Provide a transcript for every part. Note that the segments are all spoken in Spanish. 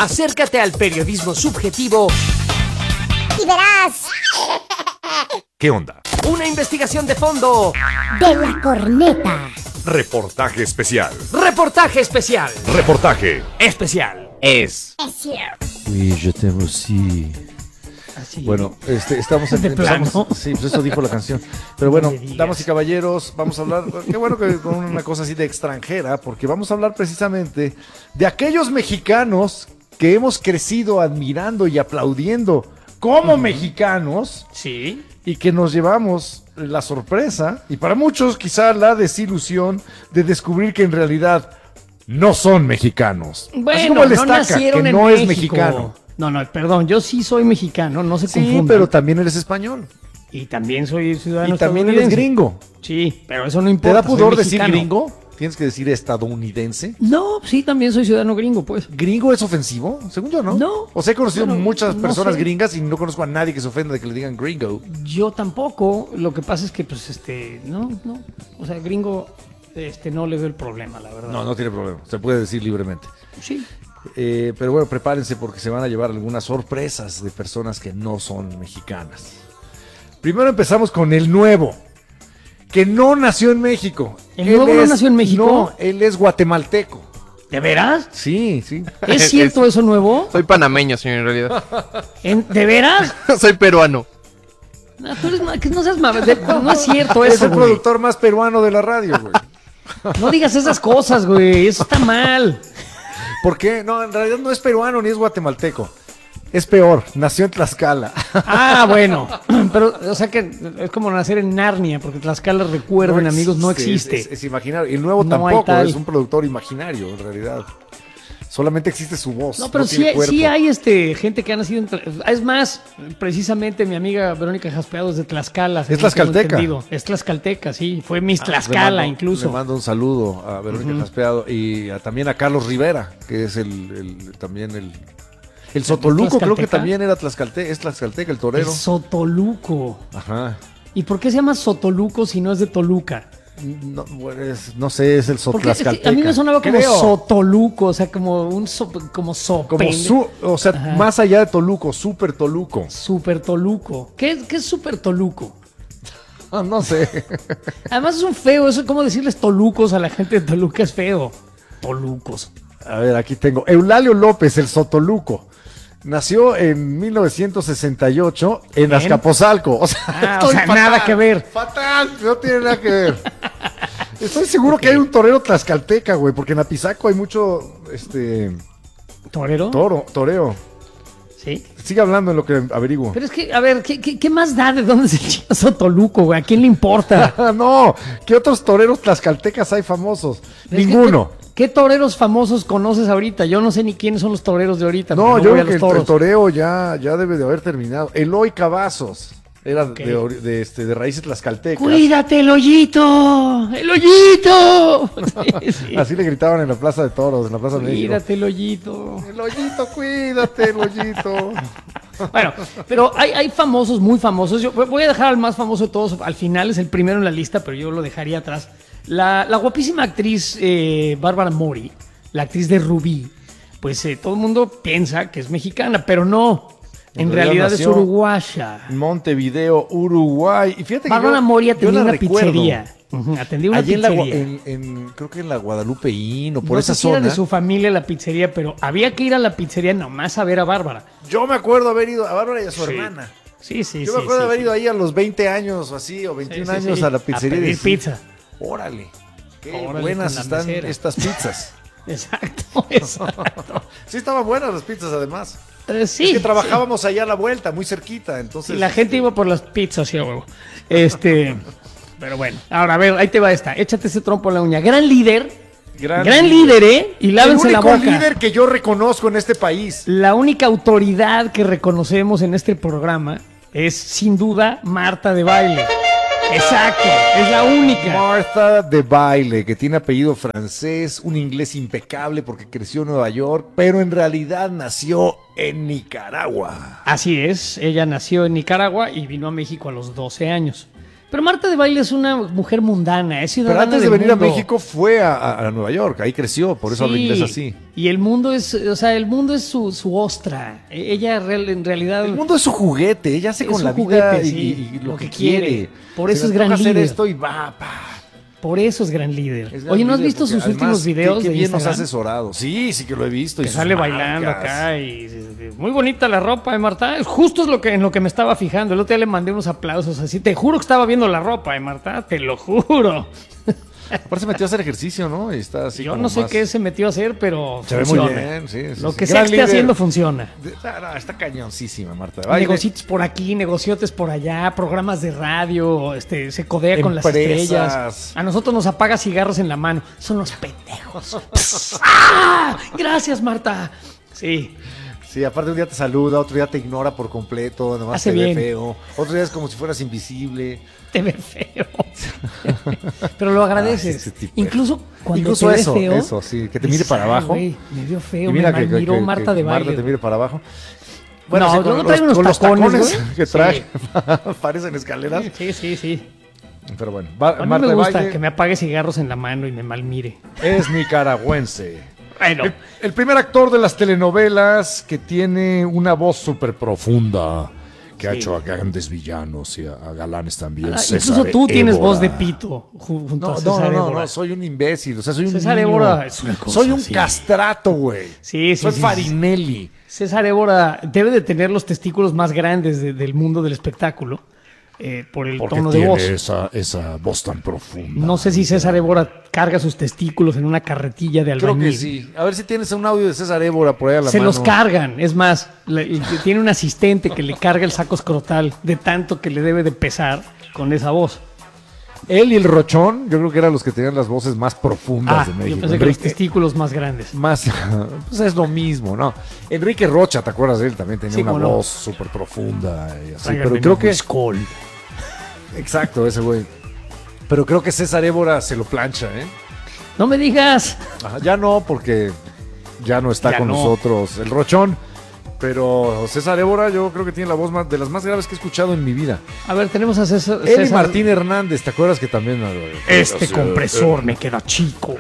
Acércate al periodismo subjetivo y verás. ¿Qué onda? Una investigación de fondo. De la corneta. Reportaje especial. Reportaje especial. Reportaje. Especial. Es cierto. Oui, je t'aime aussi. Así. Bueno, estamos De plano. Sí, pues eso dijo la canción. Pero bueno, No me digas. damas y caballeros, vamos a hablar, qué bueno que con una cosa así de extranjera, porque vamos a hablar precisamente de aquellos mexicanos que hemos crecido admirando y aplaudiendo como mexicanos Sí. y que nos llevamos la sorpresa y para muchos quizá la desilusión de descubrir que en realidad no son mexicanos. Así Bueno, como el no Estaca, nacieron que en no es México. mexicano. No, perdón, yo sí soy mexicano, no se Sí, confundan. pero también eres español. Y también soy ciudadano Y también eres estadounidense. gringo. Sí, pero eso no ¿Te importa. da soy pudor decir mexicano. gringo? Tienes que decir estadounidense. No, sí, también soy ciudadano gringo, pues. ¿Gringo es ofensivo? Según yo, ¿no? No. O sea, he conocido Bueno, muchas no personas sé. gringas y no conozco a nadie que se ofenda de que le digan gringo. Yo tampoco. Lo que pasa es que, pues, no. O sea, gringo, no le veo el problema, la verdad. No tiene problema. Se puede decir libremente. Sí. Pero bueno, prepárense porque se van a llevar algunas sorpresas de personas que no son mexicanas. Primero empezamos con el nuevo, que no nació en México. ¿El nuevo no nació en México? No, él es guatemalteco. ¿De veras? Sí. ¿Es cierto eso nuevo? Soy panameño, señor, en realidad. ¿De veras? Soy peruano. No, tú eres que no seas no es cierto Es eso, el güey. productor más peruano de la radio, güey. No digas esas cosas, güey. Eso está mal. ¿Por qué? No, en realidad no es peruano ni es guatemalteco. Es peor, nació en Tlaxcala. Ah, bueno. Pero, o sea que es como nacer en Narnia, porque Tlaxcala, recuerden, amigos, no existe. Es imaginario. Y el nuevo No hay tampoco, tal. es un productor imaginario, en realidad. Solamente existe su voz. No, pero tiene cuerpo. sí hay gente que ha nacido en Es más, precisamente mi amiga Verónica Jaspeado es de Tlaxcala. según tlaxcalteca. tengo entendido. Es tlaxcalteca, sí. Fue Miss Le Tlaxcala, mando- incluso. Le mando un saludo a Verónica Jaspeado y también a Carlos Rivera, que es también el Sotoluco, creo que tlaxcalteca? también era es tlaxcalteca, el El torero. Sotoluco. Ajá. ¿Y por qué se llama Sotoluco si no es de Toluca? No, bueno, no sé, es el Porque es que Sotlaxcalteca. a mí me sonaba como Creo. Sotoluco, o sea, como un como O sea, Ajá. más allá de Toluco, Super Toluco. Super Toluco. ¿Qué es Super Toluco? Ah, no sé. Además es un feo, eso es como decirles tolucos a la gente de Toluca, es feo. Tolucos. A ver, aquí tengo. Eulalio López, el Sotoluco. Nació en 1968 en Bien. Azcapotzalco. O sea, O sea, nada que ver. Fatal, no tiene nada que ver. Estoy seguro que hay un torero tlaxcalteca, güey, porque en Apizaco hay mucho, ¿Torero? toreo. Sí. Sigue hablando en lo que averiguo. Pero es que, a ver, ¿qué más da de dónde se llama Sotoluco, güey? ¿A quién le importa? No, ¿qué otros toreros tlaxcaltecas hay famosos? Es que, Ninguno. ¿Qué toreros famosos conoces ahorita? Yo no sé ni quiénes son los toreros de ahorita. No, porque yo voy a creo que los el toros. toreo ya debe de haber terminado. Eloy Cavazos era Ok. de raíces tlaxcaltecas. ¡Cuídate, el hoyito! ¡El hoyito! Sí, sí. Así le gritaban en la Plaza de Toros, en la Plaza de México. Cuídate, el hoyito. El hoyito, cuídate, el hoyito. Bueno, pero hay famosos, muy famosos. Yo voy a dejar al más famoso de todos. Al final es el primero en la lista, pero yo lo dejaría atrás. La guapísima actriz Bárbara Mori, la actriz de Rubí, pues todo el mundo piensa que es mexicana, pero no. En realidad es nació uruguaya. en Montevideo, Uruguay. Y fíjate que Bárbara Mori yo atendía la una recuerdo. pizzería. Ujú, atendía una Allí pizzería. creo que en la Guadalupeín o por No esa sé si era zona. de su familia la pizzería, pero había que ir a la pizzería nomás a ver a Bárbara. Yo me acuerdo haber ido a Bárbara y a su Sí. hermana. Sí, sí, Yo sí. me acuerdo sí, haber sí. ido ahí a los 20 años o así, o Sí, 21 sí, años sí. a la pizzería. A y pedir decir, pizza. Órale, qué Órale, buenas con la están mesera. estas pizzas. Exacto, exacto. Sí, estaban buenas las pizzas además. Sí. Es que trabajábamos allá a la vuelta, muy cerquita, sí. entonces... Y la gente iba por las pizzas, sí, a huevo. Pero bueno. Ahora, a ver, ahí te va esta. Échate ese trompo en la uña. Gran líder. Gran líder, ¿eh? Y lávense el la único boca. líder que yo reconozco en este país. La única autoridad que reconocemos en este programa es, sin duda, Marta de Baile. Exacto, es la única. Martha de Baile, que tiene apellido francés, un inglés impecable porque creció en Nueva York, pero en realidad nació en Nicaragua. Así es, ella nació en Nicaragua y vino a México a los 12 años. Pero Marta de Baile es una mujer mundana, es ciudadana Pero antes de del venir mundo. a México fue a Nueva York, ahí creció, por eso habla Sí, inglés así. Y el mundo es, o sea, el mundo es su ostra. Ella en realidad... El mundo es su juguete, ella hace Es con su la vida juguete, y, sí, y lo que quiere. quiere. Por Se eso le es gran antoja hacer líder. esto y va, pa. Por eso es gran líder. Es gran Oye, ¿no has líder, visto porque sus además, últimos videos qué de bien nos ha Instagram? asesorado. Sí, sí que lo he visto. y Que sus sale bailando marcas. acá y muy bonita la ropa de Marta. Justo es en lo que me estaba fijando. El otro día le mandé unos aplausos así. Te juro que estaba viendo la ropa de Marta, te lo juro. Aparte se metió a hacer ejercicio, ¿no? Y está así Yo como no sé más- qué se metió a hacer, pero Se ve muy funciona. bien, sí, sí, Lo sí. que sea Gran que esté líder. haciendo funciona. No, está cañoncísima, Marta de Baile. Negocios por aquí, negociotes por allá, programas de radio, se codea con las Empresas. estrellas. A nosotros nos apaga cigarros en la mano. Son los pendejos. ¡Ah! Gracias, Marta. Sí. Sí, aparte un día te saluda, otro día te ignora por completo, nomás Hace te ve bien. feo. Otro día es como si fueras invisible. Te ve feo. Pero lo agradeces. Ay, ese tipo. Incluso cuando Incluso te ve eso, feo. eso, sí, que te mire dices, para "Ay, abajo". güey, me vio feo, Y mira me miró Marta de Baile. Marta te mire para abajo. No, sí, con luego trae unos con los tacones, tacones güey. que Sí. trae. Parecen escaleras. Sí. Pero bueno, A mí Marta me de gusta Baile que me apague cigarros en la mano y me malmire. es nicaragüense. Bueno, El primer actor de las telenovelas que tiene una voz súper profunda, que ha Sí. hecho a grandes villanos y a galanes también. incluso tú tienes voz de pito junto a No, César Évora. no, soy un imbécil, o sea, soy un César niño. Évora es una cosa Soy un así. castrato, güey. Sí, Soy sí. Farinelli. César Évora debe de tener los testículos más grandes del mundo del espectáculo por el Porque tono de tiene voz. esa voz tan profunda. No sé si César Évora carga sus testículos en una carretilla de Creo albañil. que sí. A ver si tienes un audio de César Évora por ahí a la Se mano. los cargan, es más, tiene un asistente que le carga el saco escrotal de tanto que le debe de pesar con esa voz. Él y el Rochón, yo creo que eran los que tenían las voces más profundas de Yo México. pensé que los Enrique- testículos más grandes. más, pues es lo mismo, ¿no? Enrique Rocha, ¿te acuerdas de él? También tenía Sí, una cómo no. voz súper profunda y así. Tráiganme Pero creo que... Whiskol. Exacto, ese güey. Pero creo que César Évora se lo plancha, ¿eh? No me digas. Ajá, ya no, porque ya no está Ya con no. nosotros el Rochón. Pero César Évora yo creo que tiene la voz de las más graves que he escuchado en mi vida. A ver, tenemos a César. Él y César- Martín Hernández, ¿te acuerdas que también... Este compresor me queda chico.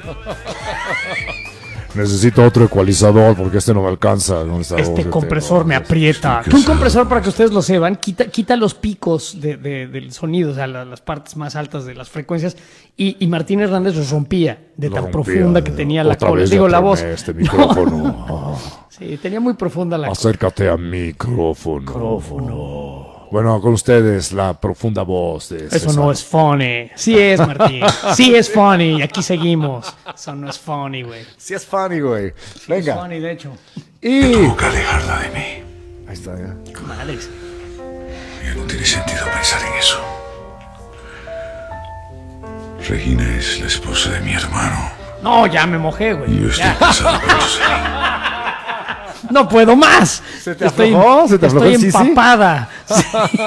Necesito otro ecualizador porque este no me alcanza. Este compresor me aprieta. Que un compresor, para que ustedes lo sepan, quita los picos del sonido, o sea, las partes más altas de las frecuencias. Y Martín Hernández los rompía de tan profunda que tenía la cola. Digo, la voz. Este micrófono. Sí, tenía muy profunda la Acércate a micrófono. Bueno, con ustedes la profunda voz de Eso César. no es funny. Sí es, Martín. Sí es funny. Y aquí seguimos. Eso no es funny, güey. Sí es funny, güey. Es Venga. funny, de hecho. Y... Tengo que alejarla de mí. Ahí está, ya. Madres. Ya no tiene sentido pensar en eso. Regina es la esposa de mi hermano. No, ya me mojé, güey. Y yo estoy Ya. casado con Jocelyn. No puedo más. ¿Se te aflojó? ¿Se te aflojó estoy el sisi? empapada. Sí.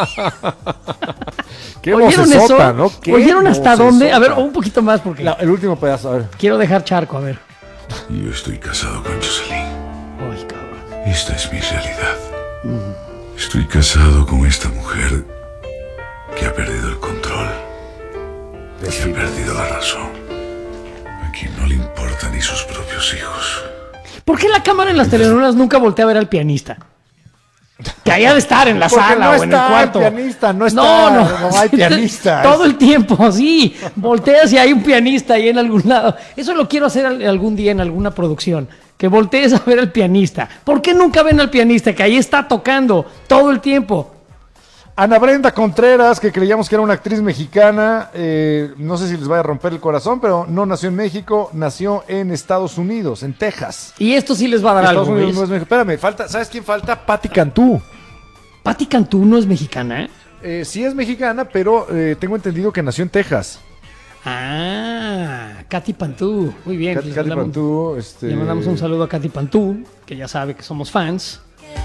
Qué ¿Oyeron eso? vocesota, ¿no? Qué ¿Oyeron hasta vocesota. dónde? A ver, un poquito más porque El último pedazo, a ver. quiero dejar charco, a ver. Y yo estoy casado con Jocelyn. Uy, cabrón. Esta es mi realidad. Estoy casado con esta mujer que ha perdido el control. Que ha perdido la razón. A quien no le importa ni sus propios hijos. ¿Por qué la cámara en las telenovelas nunca voltea a ver al pianista? Que haya de estar en la Porque sala no o en el está el cuarto. pianista, no está, No no hay pianista. Todo el tiempo, sí. Volteas y hay un pianista ahí en algún lado. Eso lo quiero hacer algún día en alguna producción. Que voltees a ver al pianista. ¿Por qué nunca ven al pianista? Que ahí está tocando todo el tiempo. Ana Brenda Contreras, que creíamos que era una actriz mexicana, no sé si les vaya a romper el corazón, pero no nació en México, nació en Estados Unidos, en Texas. Y esto sí les va a dar Estados algo. Unidos ¿ves? no es México. Espérame, falta, ¿sabes quién falta? Patti Cantú. Patti Cantú no es mexicana, ¿eh? Sí es mexicana, pero tengo entendido que nació en Texas. Ah, Katy Pantú. Muy bien. Katy le mandamos- Cantú, Le mandamos un saludo a Katy Pantú, que ya sabe que somos fans.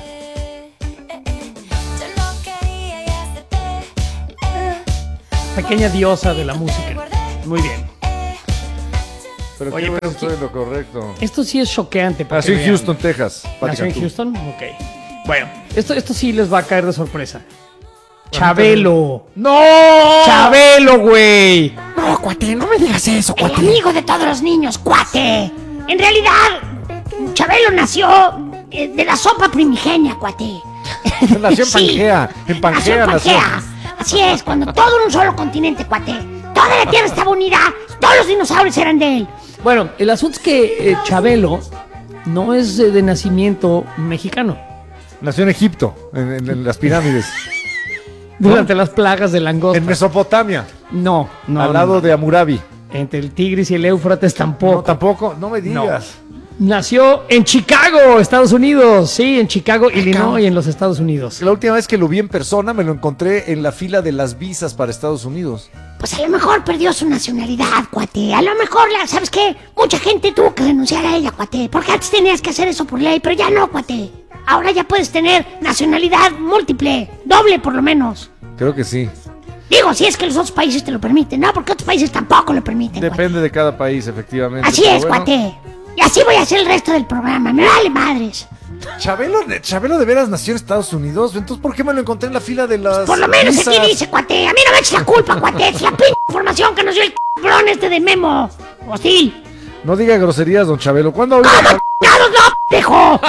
Pequeña diosa de la música. Muy bien. Pero Oye, quiero ver pero si estoy en lo correcto. Esto sí es choqueante. para Nació que en vean. Houston, Texas. Patti ¿Nació en Cantú. Houston? Ok. Bueno, esto sí les va a caer de sorpresa. Chabelo. ¡No! Chabelo, güey. No, cuate, no me digas eso, El amigo de todos los niños, cuate. En realidad, Chabelo nació de la sopa primigenia, cuate. Nació en Sí, Pangea. En nació en Pangea nació. Pangea. Así es, cuando todo en un solo continente, cuate. Toda la Tierra estaba unida, todos los dinosaurios eran de él. Bueno, el asunto es que Chabelo no es de nacimiento mexicano. Nació en Egipto, en las pirámides. Durante las plagas de langosta. En Mesopotamia, No, al lado de Hammurabi. Entre el Tigris y el Éufrates tampoco. No, tampoco, no me digas. Nació en Chicago, Estados Unidos. Sí, en Chicago, Illinois, en los Estados Unidos. La última vez que lo vi en persona me lo encontré en la fila de las visas para Estados Unidos. Pues a lo mejor perdió su nacionalidad, cuate. A lo mejor, ¿sabes qué? Mucha gente tuvo que renunciar a ella, cuate. Porque antes tenías que hacer eso por ley, pero ya no, cuate. Ahora ya puedes tener nacionalidad múltiple, doble por lo menos. Creo que sí. Digo, si es que los otros países te lo permiten, ¿no? Porque otros países tampoco lo permiten, cuate. Depende de cada país, efectivamente. Así pero es, bueno. cuate. Y así voy a hacer el resto del programa. Me vale madres. Chabelo de veras nació en Estados Unidos. Entonces, ¿por qué me lo encontré en la fila de las Por lo menos visas? aquí dice, cuate. A mí no me eches la culpa, cuate. Es la pinche información que nos dio el cabrón este de Memo. Hostil. No diga groserías, don Chabelo. ¿Cuándo ha oído ¡Cómo chingados no, pendejo!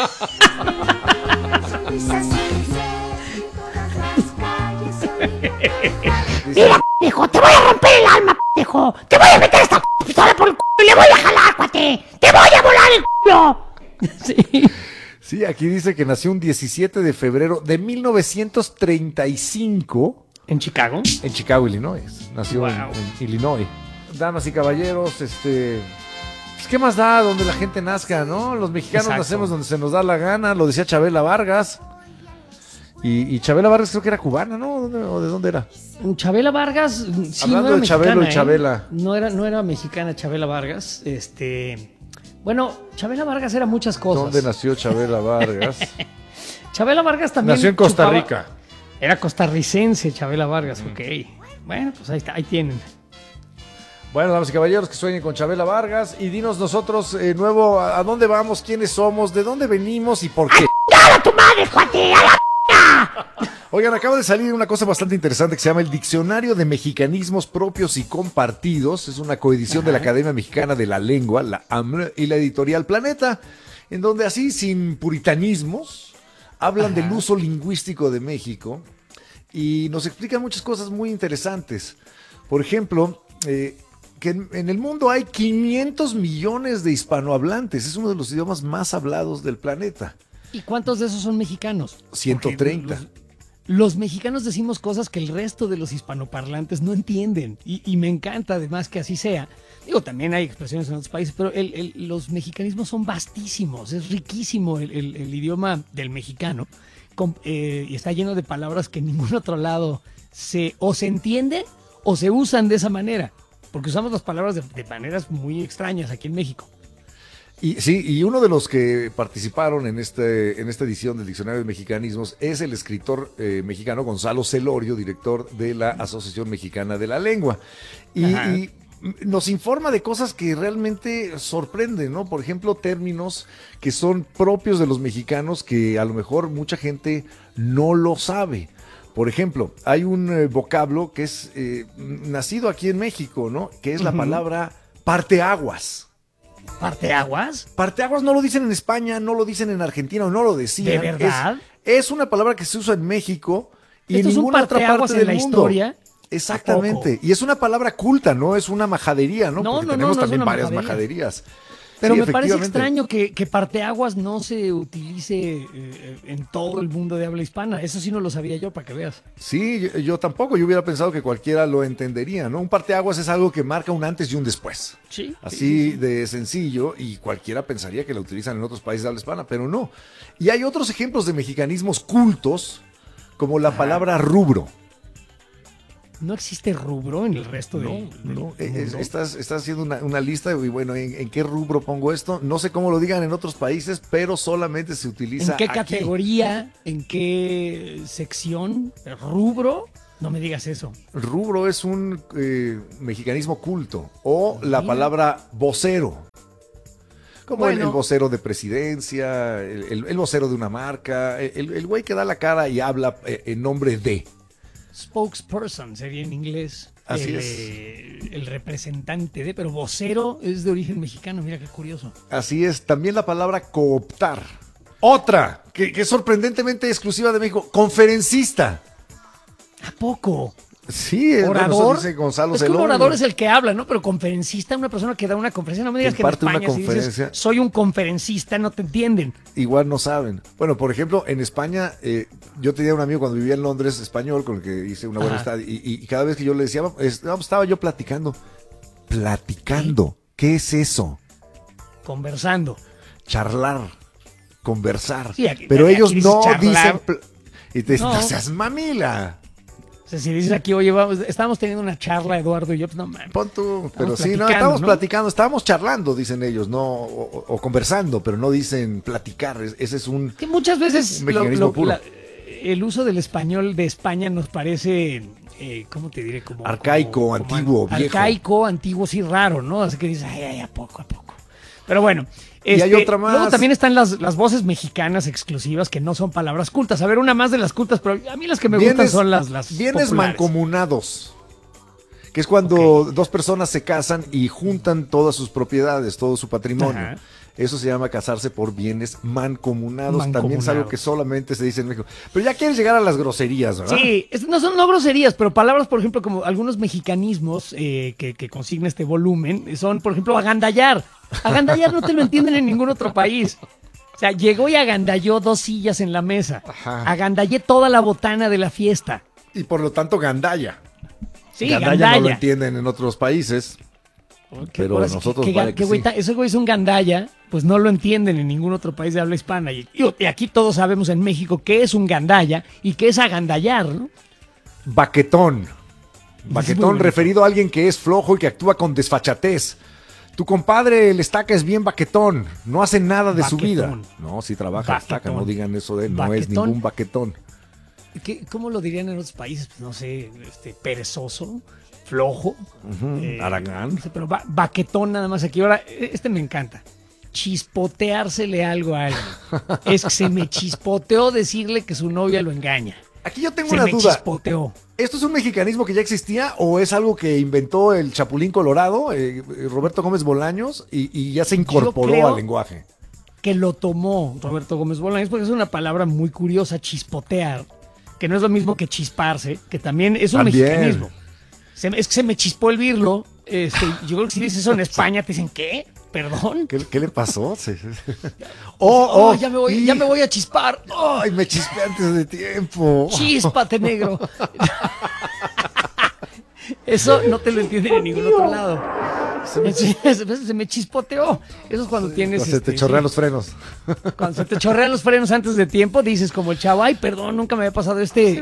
Mira, pendejo, te voy a romper el alma, pendejo. Te voy a meter esta pistola por el culo y le voy a jalar, cuate. Te voy a volar el culo. Sí. Sí, aquí dice que nació un 17 de febrero de 1935 ¿En Chicago? en Chicago, Illinois. Nació en Illinois. Damas y caballeros, pues, ¿qué más da donde la gente nazca, no? Los mexicanos Exacto. nacemos donde se nos da la gana, lo decía Chabela Vargas. Y Chabela Vargas creo que era cubana, ¿no? ¿O de dónde era? Chabela Vargas, sí, Hablando no era de Chabelo mexicana, y Chabela. No era mexicana Chabela Vargas. Bueno, Chabela Vargas era muchas cosas. ¿Dónde nació Chabela Vargas? Chabela Vargas también Nació en Costa chupaba- Rica. Era costarricense Chabela Vargas, ok. Bueno, pues ahí está, ahí tienen. Bueno, damas y caballeros, que sueñen con Chabela Vargas. Y dinos nosotros, nuevo, a dónde vamos, quiénes somos, de dónde venimos y por qué. ¡Chingar a tu madre, cuate! ¡A la Oigan, acaba de salir una cosa bastante interesante que se llama el Diccionario de Mexicanismos Propios y Compartidos. Es una coedición de la Academia Mexicana de la Lengua, la AMLA, y la editorial Planeta, en donde así, sin puritanismos, hablan del uso lingüístico de México y nos explican muchas cosas muy interesantes. Por ejemplo, que en el mundo hay 500 millones de hispanohablantes. Es uno de los idiomas más hablados del planeta. ¿Y cuántos de esos son mexicanos? 130. Porque los mexicanos decimos cosas que el resto de los hispanoparlantes no entienden. Y me encanta además que así sea. Digo, también hay expresiones en otros países, pero los mexicanismos son vastísimos. Es riquísimo el idioma del mexicano. Y está lleno de palabras que en ningún otro lado o se entienden o se usan de esa manera. Porque usamos las palabras de maneras muy extrañas aquí en México. Y sí, y uno de los que participaron en esta edición del Diccionario de Mexicanismos es el escritor mexicano Gonzalo Celorio, director de la Asociación Mexicana de la Lengua. Y nos informa de cosas que realmente sorprenden, ¿no? Por ejemplo, términos que son propios de los mexicanos que a lo mejor mucha gente no lo sabe. Por ejemplo, hay un vocablo que es nacido aquí en México, ¿no? Que es la palabra parteaguas. ¿Parteaguas? Parteaguas no lo dicen en España, no lo dicen en Argentina, o no lo decían. ¿De verdad? Es una palabra que se usa en México y en ¿Esto es un ninguna otra parteaguas parte en del la mundo. historia? Exactamente. ¿A poco? Y es una palabra culta, no es una majadería, ¿no? No, Porque no, tenemos no es también una varias majadería. majaderías. Pero Sí, me parece efectivamente. extraño que parteaguas no se utilice en todo el mundo de habla hispana. Eso sí no lo sabía yo, para que veas. Sí, yo tampoco, yo hubiera pensado que cualquiera lo entendería, ¿no? Un parteaguas es algo que marca un antes y un después. Sí. Así de sencillo, y cualquiera pensaría que la utilizan en otros países de habla hispana, pero no. Y hay otros ejemplos de mexicanismos cultos, como la palabra rubro. ¿No existe rubro en el resto del No, mundo? estás haciendo una lista y bueno, ¿en qué rubro pongo esto? No sé cómo lo digan en otros países, pero solamente se utiliza ¿En qué aquí. categoría? ¿En qué sección? ¿Rubro? No me digas eso. Rubro es un mexicanismo culto, o la palabra vocero. Como el vocero de presidencia, el vocero de una marca, el güey que da la cara y habla en nombre de. spokesperson sería en inglés. Así El representante de, pero vocero es de origen mexicano, mira qué curioso. Así es, también la palabra cooptar. Otra, que es sorprendentemente exclusiva de México, conferencista. ¿A poco? Sí, bueno, ¿Orador? eso dice Gonzalo Es que un Zelón. orador es el que habla, ¿no? Pero conferencista, una persona que da una conferencia. No me digas que en Imparte una España si dices, conferencia. soy un conferencista, no te entienden. Igual no saben. Bueno, por ejemplo, en España, yo tenía un amigo cuando vivía en Londres, español, con el que hice una buena Ajá. estadía, y cada vez que yo le decía, estaba yo platicando. ¿Platicando? ¿Qué es eso? Conversando. Charlar, conversar. Sí, aquí- Pero aquí ellos dices no charlar. dicen... y te dicen, No. no seas mamila. O sea, si dices aquí, oye, estábamos teniendo una charla, Eduardo y yo, pues no mames. Pon tú, pero Estamos sí, no, platicando, estamos ¿no? platicando, estábamos charlando, dicen ellos, no, o conversando, pero no dicen platicar. Ese es un... Que muchas veces Un mexicanismo puro. el uso del español de España nos parece, ¿cómo te diré? Como, Arcaico, antiguo, viejo. Arcaico, antiguo, sí, raro, ¿no? Así que dices, ay, a poco, a poco. Pero bueno. Y hay otra más. Luego también están las voces mexicanas exclusivas que no son palabras cultas. A ver, una más de las cultas, pero a mí las que me gustan son las bienes populares. mancomunados, que es cuando dos personas se casan y juntan todas sus propiedades, todo su patrimonio. Ajá. Eso se llama casarse por bienes mancomunados. También es algo Mancomunados. que solamente se dice en México. Pero ya quieres llegar a las groserías, ¿verdad? Sí, no son no groserías, pero palabras, por ejemplo, como algunos mexicanismos que consigna este volumen, son, por ejemplo, agandallar. Agandallar no te lo entienden en ningún otro país. O sea, llegó y agandalló 2 sillas en la mesa. Ajá. Agandallé toda la botana de la fiesta. Y por lo tanto, gandalla. Sí, Gandalla gandalla. no lo entienden en otros países. Pero Ahora sí, nosotros que vaya que güey, sí. ese güey es un gandalla, pues no lo entienden en ningún otro país de habla hispana. Y aquí todos sabemos en México qué es un gandalla y qué es agandallar, ¿no? Baquetón. muy Baquetón bonito. referido a alguien que es flojo y que actúa con desfachatez. Tu compadre, el Estaca, es bien baquetón. No hace nada de su vida. Baquetón. No, sí trabaja el Estaca. Baquetón. No digan eso de él. No es Baquetón. ningún baquetón. ¿Cómo lo dirían en otros países? Pues no sé, perezoso, flojo. Aragán. No sé, pero baquetón nada más aquí. Ahora, este me encanta. Chispoteársele algo a alguien. Es que se me chispoteó decirle que su novia lo engaña. Aquí yo tengo Se una me duda. chispoteó. ¿Esto es un mexicanismo que ya existía o es algo que inventó el Chapulín Colorado, Roberto Gómez Bolaños, y ya se incorporó creo- al lenguaje? Que lo tomó Roberto Gómez Bolaños, porque es una palabra muy curiosa, chispotear, que no es lo mismo que chisparse, que también es un También. mexicanismo. Es que se me chispó el birlo. Yo creo que si dices eso en España, te dicen, ¿qué? ¿Perdón? ¿Qué le pasó? Sí. Oh, ya me voy a chispar. ¡Ay, me chispé antes de tiempo! Chíspate, negro. Eso no te lo entienden en ningún otro lado. Se me chispoteó. Eso es cuando tienes. Se te chorrean los frenos. Cuando se te chorrean los frenos antes de tiempo, dices como el chavo, ay, perdón, nunca me había pasado es que.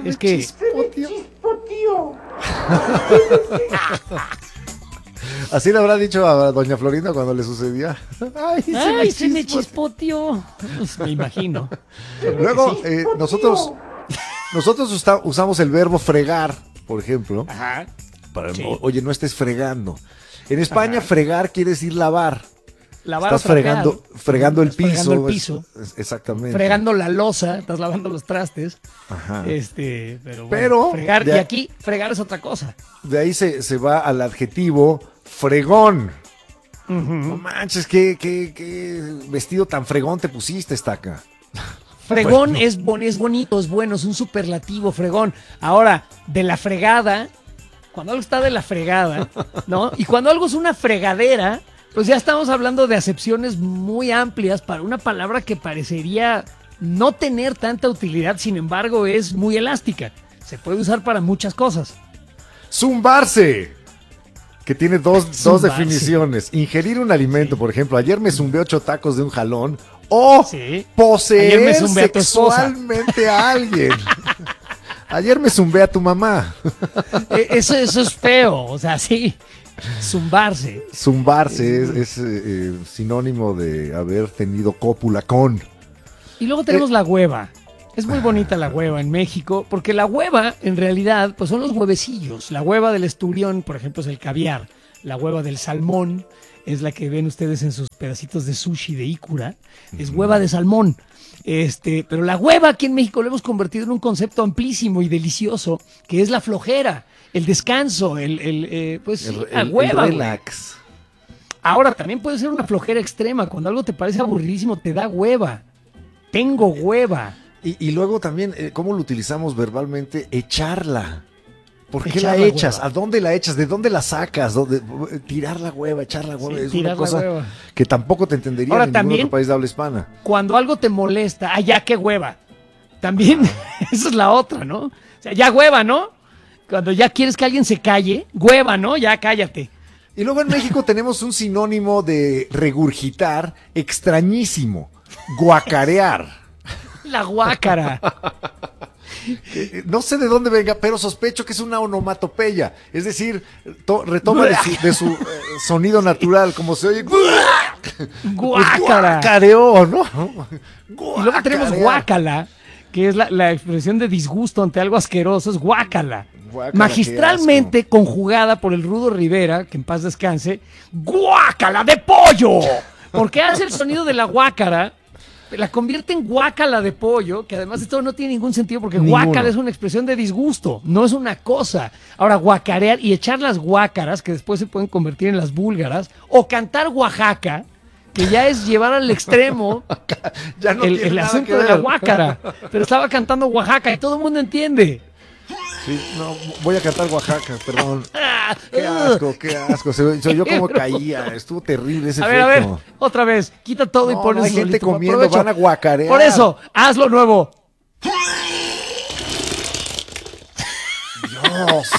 Así le habrá dicho a doña Florinda cuando le sucedía. Ay, se me chispoteó. Pues, me imagino. Luego, nosotros usamos el verbo fregar, por ejemplo. Ajá. Para, Sí. Oye, no estés fregando. En España, fregar quiere decir lavar. Lavar Estás o trapear. fregando el Estás fregando piso. el piso. Exactamente. Fregando la loza, estás lavando los trastes. Ajá. Pero, Pero, fregar, de y a- aquí fregar es otra cosa. De ahí se va al adjetivo fregón. No manches, qué vestido tan fregón te pusiste, Estaca. Fregón es bonito, es bueno, es un superlativo, fregón. Ahora, de la fregada, cuando algo está de la fregada, ¿no? Y cuando algo es una fregadera, pues ya estamos hablando de acepciones muy amplias para una palabra que parecería no tener tanta utilidad, sin embargo, es muy elástica. Se puede usar para muchas cosas. Zumbarse. Que tiene dos Zumbarse. definiciones. Ingerir un alimento, por ejemplo. Ayer me zumbé 8 tacos de un jalón. O Sí. Ayer poseer me zumbé a tu esposa. sexualmente a alguien. Ayer me zumbé a tu mamá. Eso es feo, o sea, sí. Zumbarse. Zumbarse es sinónimo de haber tenido cópula con. Y luego tenemos la hueva. Es muy bonita la hueva en México, porque la hueva, en realidad, pues son los huevecillos. La hueva del esturión, por ejemplo, es el caviar. La hueva del salmón es la que ven ustedes en sus pedacitos de sushi de Ikura. Es hueva de salmón. Pero la hueva aquí en México lo hemos convertido en un concepto amplísimo y delicioso, que es la flojera, el descanso, la hueva. el relax. Güey. Ahora, también puede ser una flojera extrema. Cuando algo te parece aburridísimo, te da hueva. Tengo hueva. Y luego también, ¿cómo lo utilizamos verbalmente? Echarla. ¿Por qué Echar la la echas? hueva. ¿A dónde la echas? ¿De dónde la sacas? Tirar la hueva, echar la hueva. Sí, es tirar una cosa la hueva. que tampoco te entendería Ahora, en ningún también- otro país de habla hispana. Cuando algo te molesta, ya qué hueva. También, esa es la otra, ¿no? O sea, ya hueva, ¿no? Cuando ya quieres que alguien se calle, hueva, ¿no? Ya cállate. Y luego en México tenemos un sinónimo de regurgitar extrañísimo. Guacarear. La guácara. No sé de dónde venga, pero sospecho que es una onomatopeya. Es decir, retoma de su sonido natural, como se oye. Guácara. Guacareó, ¿no? Y luego tenemos guácala, que es la expresión de disgusto ante algo asqueroso, es guácala. Guácala, Magistralmente conjugada por el Rudo Rivera, que en paz descanse, guácala de pollo. Porque hace el sonido de la guácara, la convierte en guácala de pollo, que además esto no tiene ningún sentido porque Ninguno. guácala es una expresión de disgusto, no es una cosa. Ahora, guacarear y echar las guácaras, que después se pueden convertir en las búlgaras, o cantar Oaxaca, que ya es llevar al extremo Ya no tiene el nada asunto que de la ver. guácara. Pero estaba cantando Oaxaca y todo el mundo entiende. Sí, no, voy a cantar Oaxaca, perdón. Ah, Qué asco, qué asco. Se oyó como caía. Estuvo terrible ese A ver, efecto. otra vez, quita todo y No, pones no hay eso gente solito. comiendo, Aprovecho. van a guacarear. Por eso, hazlo nuevo. Dios.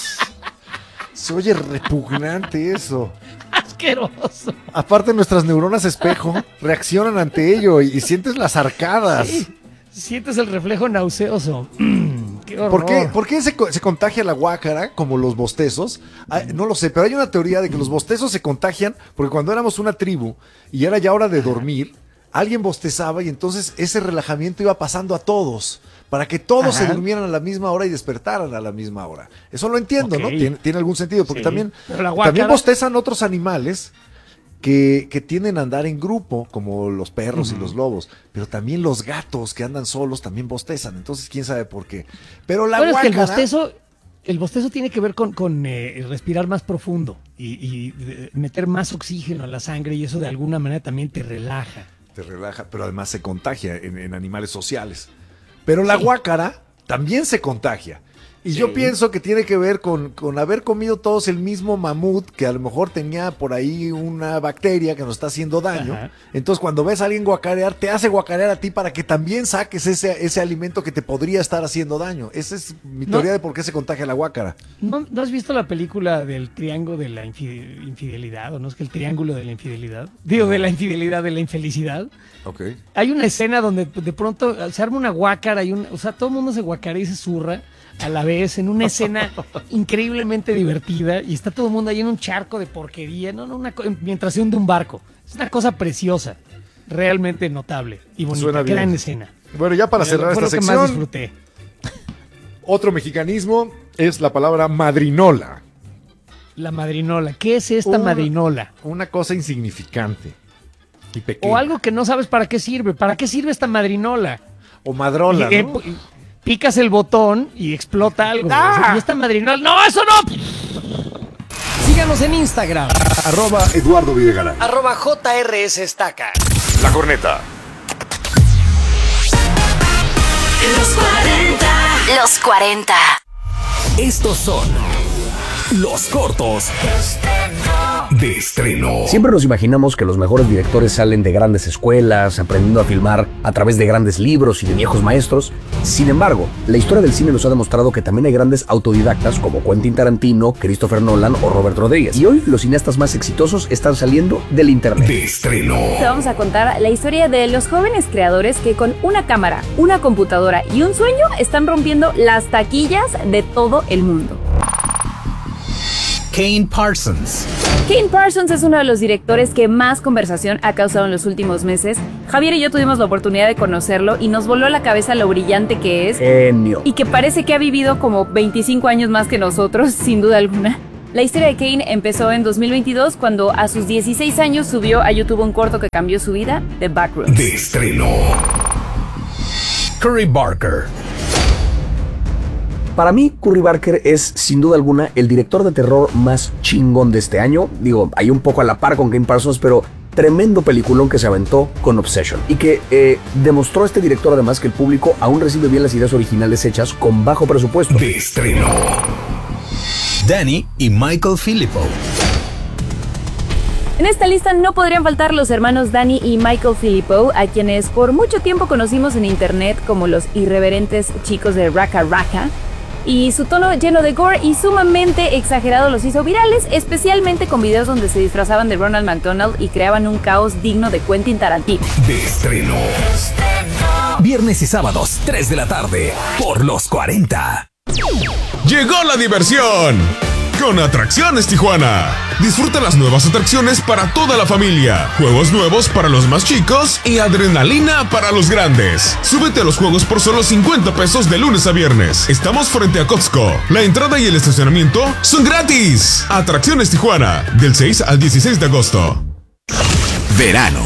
Se oye repugnante eso. Asqueroso. Aparte, nuestras neuronas espejo reaccionan ante ello y sientes las arcadas. Sientes el reflejo nauseoso. Qué horror. ¿Por qué se contagia la guácara como los bostezos? No lo sé, pero hay una teoría de que los bostezos se contagian porque cuando éramos una tribu y era ya hora de dormir, alguien bostezaba y entonces ese relajamiento iba pasando a todos para que todos Ajá. se durmieran a la misma hora y despertaran a la misma hora. Eso lo entiendo, Ok. ¿no? Tiene algún sentido porque Sí, también pero la guácara- bostezan otros animales que tienden a andar en grupo, como los perros y los lobos, pero también los gatos que andan solos también bostezan, entonces quién sabe por qué. Pero la Bueno, es que guácara, el bostezo tiene que ver con respirar más profundo y meter más oxígeno a la sangre y eso de alguna manera también te relaja. te relaja, pero además se contagia en animales sociales. Pero la Sí. guácara también se contagia. Y yo pienso que tiene que ver con haber comido todos el mismo mamut, que a lo mejor tenía por ahí una bacteria que nos está haciendo daño. Ajá. Entonces, cuando ves a alguien guacarear, te hace guacarear a ti para que también saques ese alimento que te podría estar haciendo daño. Esa es mi No. teoría de por qué se contagia la guácara. ¿No has visto la película del triángulo de la infidelidad? ¿O no es que el triángulo de la infidelidad? Digo, de la infidelidad, de la infelicidad. Ok. Hay una escena donde de pronto se arma una guácara y o sea, todo el mundo se guacarea y se zurra a la vez en una escena increíblemente divertida y está todo el mundo ahí en un charco de porquería, mientras se hunde un barco. Es una cosa preciosa, realmente notable y bonita. Suena bien. Gran escena. Bueno, ya para cerrar Fue esta lo que más sección, disfruté. otro mexicanismo es la palabra madrinola. La madrinola. ¿Qué es esta madrinola? Una cosa insignificante y pequeña. O algo que no sabes para qué sirve. ¿Para qué sirve esta madrinola? O madrola, Y, ¿no? picas el botón y explota algo. ¡Ah! Y esta madrinola. ¡No, eso no! Síganos en Instagram. Eduardo Videgaray. @JRSestaca. La corneta. Los 40. Los 40. Estos son los cortos de estreno. Siempre nos imaginamos que los mejores directores salen de grandes escuelas, aprendiendo a filmar a través de grandes libros y de viejos maestros. Sin embargo, la historia del cine nos ha demostrado que también hay grandes autodidactas como Quentin Tarantino, Christopher Nolan o Robert Rodríguez. Y hoy los cineastas más exitosos están saliendo del internet. De estreno. Te vamos a contar la historia de los jóvenes creadores que con una cámara, una computadora y un sueño están rompiendo las taquillas de todo el mundo. Kane Parsons. Kane Parsons es uno de los directores que más conversación ha causado en los últimos meses. Javier y yo tuvimos la oportunidad de conocerlo y nos voló la cabeza lo brillante que es Genio. y que parece que ha vivido como 25 años más que nosotros, sin duda alguna. La historia de Kane empezó en 2022 cuando a sus 16 años subió a YouTube un corto que cambió su vida, The Backrooms. De estreno. Curry Barker. Para mí, Curry Barker es, sin duda alguna, el director de terror más chingón de este año. Digo, hay un poco a la par con Game Parsons, pero tremendo peliculón que se aventó con Obsession. Y que demostró este director, además, que el público aún recibe bien las ideas originales hechas con bajo presupuesto. De estreno. Danny y Michael Philippou. En esta lista no podrían faltar los hermanos Danny y Michael Philippou, a quienes por mucho tiempo conocimos en internet como los irreverentes chicos de Raka Raka. Y su tono lleno de gore y sumamente exagerado los hizo virales, especialmente con videos donde se disfrazaban de Ronald McDonald y creaban un caos digno de Quentin Tarantino. De estreno. Viernes y sábados, 3 de la tarde, por los 40. ¡Llegó la diversión! Con Atracciones Tijuana. Disfruta las nuevas atracciones para toda la familia, juegos nuevos para los más chicos y adrenalina para los grandes. Súbete a los juegos por solo 50 pesos de lunes a viernes. Estamos frente a Costco. La entrada y el estacionamiento son gratis. Atracciones Tijuana, del 6 al 16 de agosto. Verano.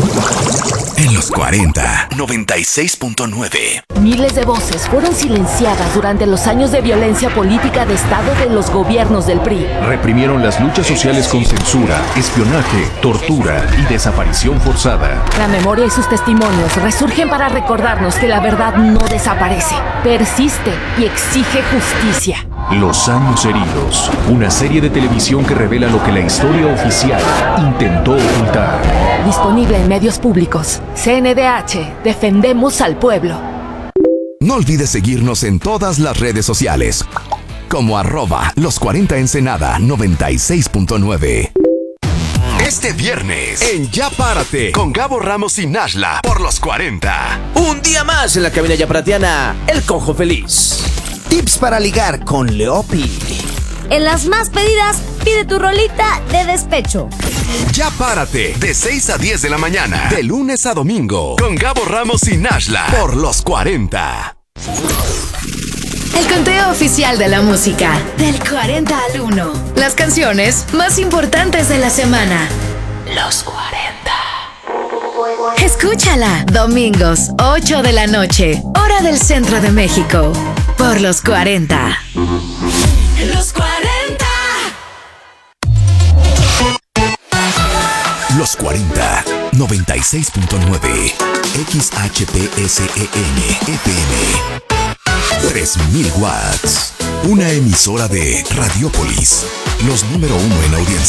En los 40, 96.9. Miles de voces fueron silenciadas durante los años de violencia política de Estado de los gobiernos del PRI. Reprimieron las luchas sociales con censura, espionaje, tortura y desaparición forzada. La memoria y sus testimonios resurgen para recordarnos que la verdad no desaparece, persiste y exige justicia. Los años heridos, una serie de televisión que revela lo que la historia oficial intentó ocultar. Disponible en medios públicos. CNDH, defendemos al pueblo. No olvides seguirnos en todas las redes sociales, como @los40 Ensenada 96.9. Este viernes, en Ya Párate, con Gabo Ramos y Nashla, por los 40. Un día más en la cabina yaparatiana, el Cojo Feliz. Tips para ligar con Leopi. En las más pedidas, pide tu rolita de despecho. Ya Párate, de 6 a 10 de la mañana, de lunes a domingo, con Gabo Ramos y Nashla, por los 40. El conteo oficial de la música, del 40 al 1. Las canciones más importantes de la semana. Los 40. Escúchala, domingos, 8 de la noche, hora del centro de México, por los 40. Los 40. Los 40, 96.9, XHPSEN FM, 3000 watts, una emisora de Radiopolis, los número 1 en audiencia.